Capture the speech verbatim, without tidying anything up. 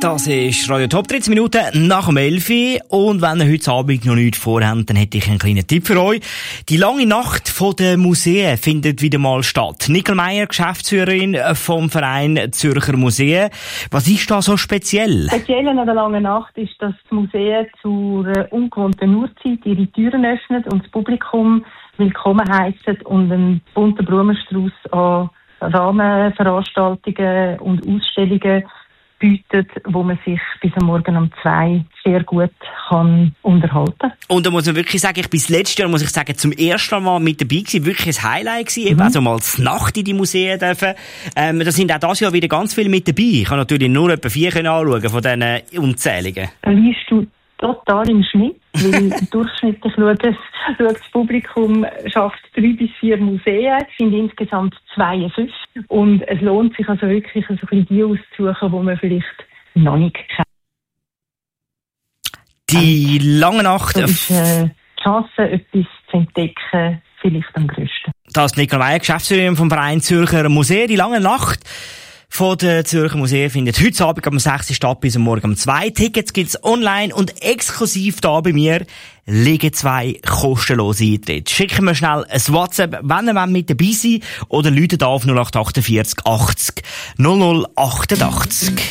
Das ist Radio Top, dreizehn Minuten nach dem elf. Und wenn ihr heute Abend noch nichts vorhabt, dann hätte ich einen kleinen Tipp für euch. Die lange Nacht der Museen findet wieder mal statt. Nicole Meyer, Geschäftsführerin vom Verein Zürcher Museen. Was ist da so speziell? Speziell an der langen Nacht ist, dass das Museum zur ungewohnten Uhrzeit ihre Türen öffnet und das Publikum willkommen heisst und einen bunten Blumenstrauß an Rahmenveranstaltungen und Ausstellungen bietet, wo man sich bis am Morgen um zwei sehr gut kann unterhalten. Und da muss man wirklich sagen, ich bin das letzte Jahr, muss ich sagen, zum ersten Mal mit dabei gewesen, wirklich ein Highlight gewesen, mhm. also mal zur Nacht in die Museen dürfen. Ähm, da sind auch dieses Jahr wieder ganz viele mit dabei. Ich kann natürlich nur etwa vier anschauen von diesen Unzähligen. Da liest du total im Schnitt, weil durchschnittlich schaut, schaut das Publikum, schafft drei bis vier Museen, es sind insgesamt zweiundfünfzig. Und es lohnt sich also wirklich, so ein bisschen die auszusuchen, die man vielleicht noch nicht kennt. Die lange Nacht. Das ist äh, die Chance, etwas zu entdecken, vielleicht am grössten. Das ist Nicole Meyer, Geschäftsführerin vom Verein Zürcher Museen. Die lange Nacht von der Zürcher Museen findet heute Abend am sechs statt bis morgen um zwei. Tickets gibt's online und exklusiv da bei mir liegen zwei kostenlose Eintritte. Schicken wir schnell ein WhatsApp, wenn ihr mit dabei seid, oder läutet auf null acht vier acht achtzig null null achtundachtzig.